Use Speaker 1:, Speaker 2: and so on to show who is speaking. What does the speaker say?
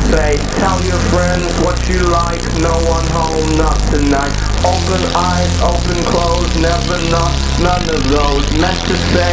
Speaker 1: say, tell your friends what you like, no one home, not tonight. Open eyes, open close, never not, none of those. Meant to say